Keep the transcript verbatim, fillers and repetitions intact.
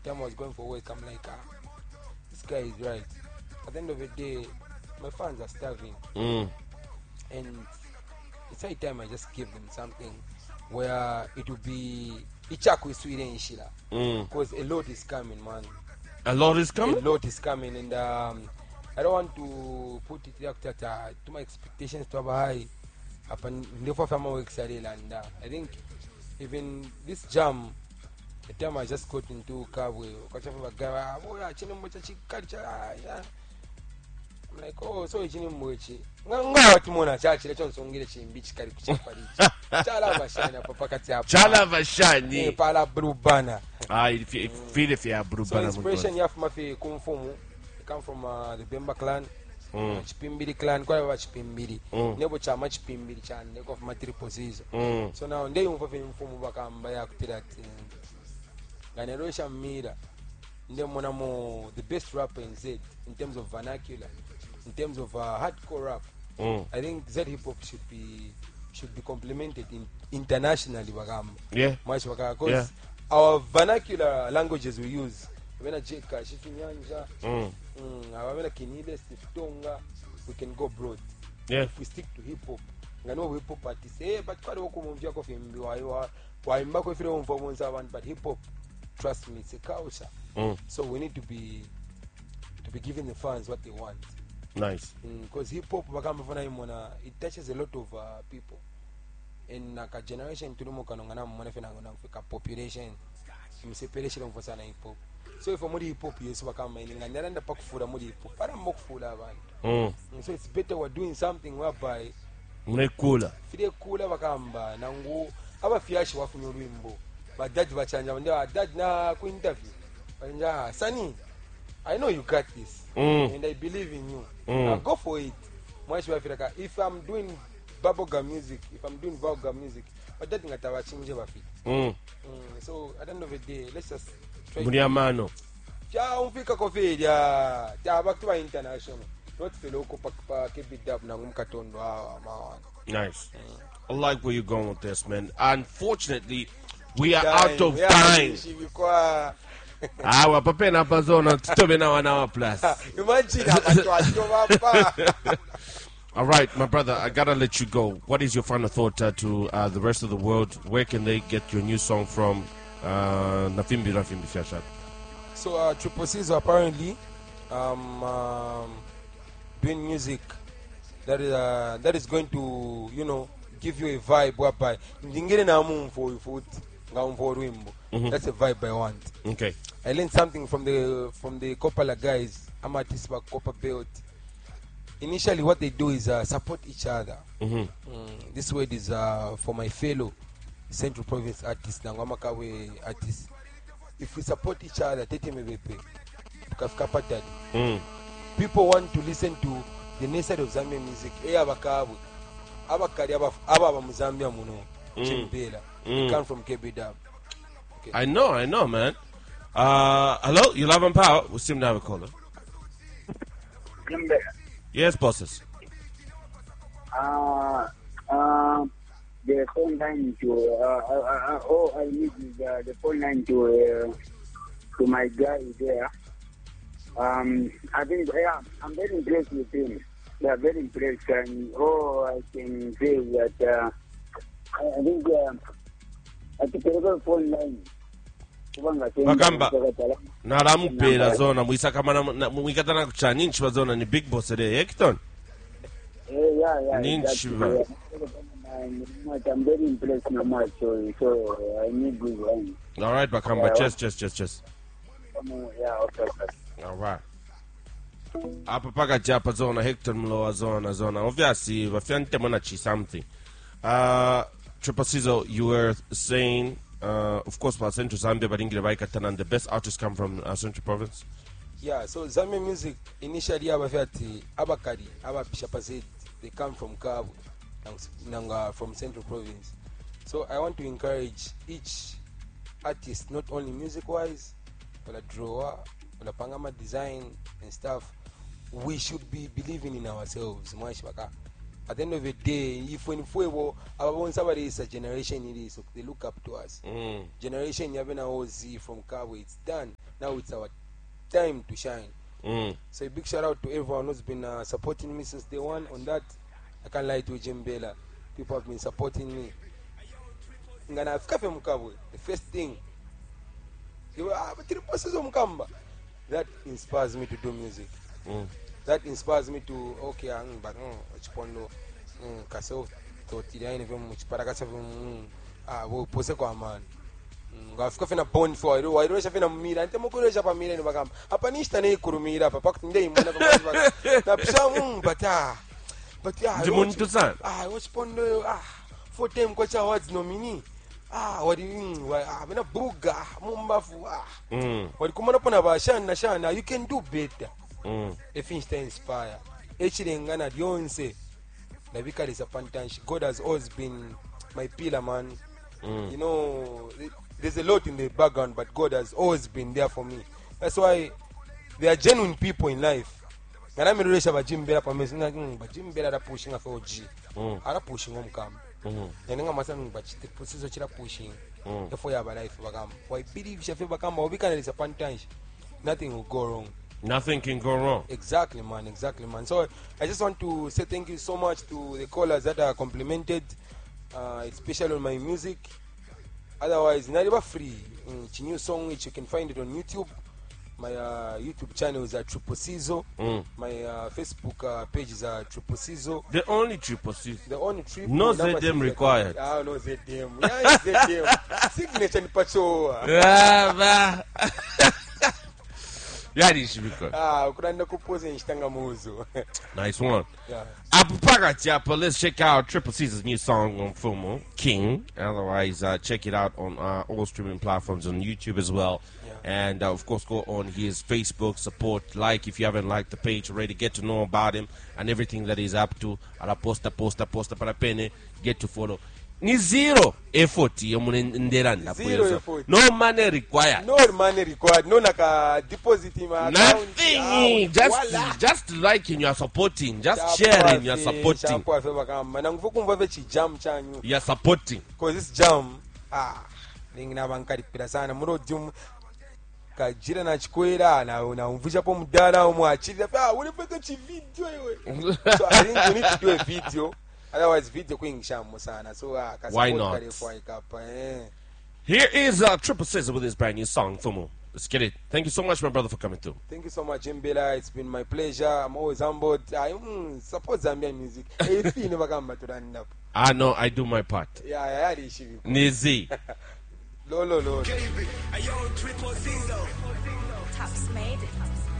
time I was going for work, I'm like, ah, this guy is right. At the end of the day, my fans are starving. Mm. And it's high time I just give them something where it will be Ichaku Sweden Shila. Because Mm. a lot is coming, man. A lot is A coming? lot is coming, and um, I don't want to put it like that. Uh, to my expectations to have high. Upon therefore, I'm excited, and uh, I think even this jam, the time I just got into Kabwe, I'm like, oh, so it's in Mochi. Ngawatimona church, let's also get a beach carry Chala Vashana, Papa Katia. Chala Vashani. Pala Brubana. Ah, if you feel if you are Brubana. So, inspiration you have Mafi Kumfumu. They come from uh, the Bemba clan, mm. uh, Chipimbiri clan, quite a Chipimbiri. Mm. Never Chama Chipimbiri chan, they go for Matri position. Mm. So now they move in Fumu by that. Generation Mira. The best rapper in Z in terms of vernacular, in terms of uh, hardcore rap. Mm. I think Z hip hop should be should be complemented in, internationally. Yeah. Because yeah. our vernacular languages we use, when a Jeka, Shifinyanja, mm. mm, we can go broad. Yeah. If we stick to hip hop. I know hip hop artists, eh, but quite a but hip hop, trust me, it's a culture. Mm. So we need to be to be giving the fans what they want. Nice. Because mm, hip hop, it touches a lot of uh, people. In like a generation, to the population, separation of hip hop. So if I'm hip hop, yes, we can mining and then the pack for the hip hop. But I'm more full of it. So it's better we're doing something whereby. Mune cooler. Fide cooler wakamba. Nangu aba fiashi wafu nyurimbo. But that wachanja wanda that na ku interview. Wanja Sunny, I know you got this, mm. and I believe in you. Mm. Now go for it. If I'm doing bubblegum music, if I'm doing vulgar music, but that thing at our change of mm. mm. So at the end of the day, let's just try. Muriamano. Ja umfika coffee ya ja back to international. Not the local pa keep it up na umkatondo hawa. Nice. Mm. I like where you're going with this, man. Unfortunately, we are time. out of time. Awa pape na pazona tutobe na wana plus. Imagine. All right, my brother, I gotta let you go. What is your final thought uh, to uh, the rest of the world? Where can they get your new song from? Uh, Nafimbi Rafimbi Fiashat. So uh, Triple C's apparently um, um, doing music that is uh, that is going to, you know, give you a vibe whereby Mm-hmm. that's a vibe I want. Okay. I learned something from the from the Coppola guys. I'm artists about Copper Belt. Initially, what they do is uh, support each other. Mm-hmm. Mm, this word is uh, for my fellow Central Province artists, Nangwamakawe artists. If we support each other, mm. people want to listen to the nature of Zambian music. Mm. Mm. Come from K B Dub. Okay. I know, I know, man. Uh, hello, you love and power. We seem to have a caller. Yes, bosses. Uh, uh, the phone line to uh, uh, uh, oh, I need uh, the phone line to uh, to my guy there. Um, I think yeah, I'm very impressed with him. They are very impressed, and oh, I can say that uh, I think uh, at the terrible phone line. Bagamba naramupera zona muisakamana muikatana kuchani ninchi bazona ni big boss there Hector. Yeah, yeah, yeah. Ninchi. I'm very impressed no much, so, so I need good one. All right, Bakamba, just, just, just, just. Yeah, okay, okay. All right. Apa paka japa zona Hector mloa zona zona. Obviously, vafiante monachi something. Uh, Triple Sizzle, you were saying. Uh, of course, about Central Zambia, but Ingrid Katanan, the best artists come from uh, Central Province. Yeah, so Zambian music initially, Abafati, Abakari, Ababishapazid, they come from Kabu, Nanga from Central Province. So I want to encourage each artist, not only music-wise, but a drawer, but a pangama design and stuff. We should be believing in ourselves. at the end of the day, if when Fuego, our somebody is a generation it is, so they look up to us. Mm. Generation Yavena O Z from Kawe, it's done. Now it's our time to shine. Mm. So a big shout out to everyone who's been uh, supporting me since day one. On that, I can't lie to Jimbela. People have been supporting me. Ngana afikafe Mkabwe, the first thing. They were, ah, but Triple Season Mkamba. That inspires me to do music. Mm. That inspires me to okay, ang but chipondo kaso to tiria ni vem chipara kasa vem ah wo pose kwa man. Ngafika fina bond for iro iro sha fina mira ante mukuru sha pa mira ni bagam. Apa ni sta ne kurumira papa kunde imona kwa na pisa um bata. But yeah, Jimuntu san. Ah, wo chipondo ah for them kwa cha awards nominee. Ah, wadi ah mina buga mumbafu ah. Mm. Wadi kumana pona ba shana shana you can do better. Mm. If you stay inspired, actually, Ngana Dionse, Navika is a pantansh. God has always been my pillar, man. Mm. You know, there's a lot in the background, but God has always been there for me. That's why they are genuine people in life. And I'm really sure Jim Bella, but Jim Bella are pushing a four G. Are pushing home come. And I'm saying, but the process of pushing. The four life, why believe Shafi Bakam or we can is a pantansh. Nothing will go wrong. Nothing can go wrong. Exactly, man. Exactly, man. So I just want to say thank you so much to the callers that are complimented, uh, especially on my music. Otherwise, not even free. It's a new song which you can find it on YouTube. My uh, YouTube channel is at Triple Cizo. Mm. My uh, Facebook uh, page is at Triple Cizo. The only triple C. The only triple. No Z D M required. Ah, no Z D M. Yeah, Z D M. Signature ni pacho. Yeah, yeah, this should be good. Ah, ukuraenda kupoza nchitanga muzo. Nice one. Yeah. Apupaga Chapa, let's check out Triple C's new song on Fumo, King. Otherwise, uh, check it out on uh, all streaming platforms on YouTube as well. Yeah. And uh, of course, go on his Facebook, support, like if you haven't liked the page already, get to know about him and everything that he's up to. Ala posta, posta, posta, para pene, get to follow. Ni zero effort yomunenderanda Zero effort. no money required. No money required. No naka deposit in my account. Nothing. Just Voila. just liking, you are supporting. Just Shapo sharing, you are afe, supporting. shapo afe bakamba. Na nguvu kumva vechi jam chanyu. You are supporting. Cause this jam, ah, ningina bankari pira sana. Muro jum kajira na chikwera na na umvusha po mdala umwachiri. Ah, unipeka chi video iwe. So I think we need to do a video. Otherwise, video queen shamu sana. So uh, why not? Here is uh, Triple C's with his brand new song, Fumo. Let's get it. Thank you so much, my brother, for coming through. Thank you so much, Jimbela. It's been my pleasure. I'm always humbled. I mm, support Zambian music. I know I do my part. Yeah, yeah, yeah. Nizi. Lo, lo, lo. Taps made it.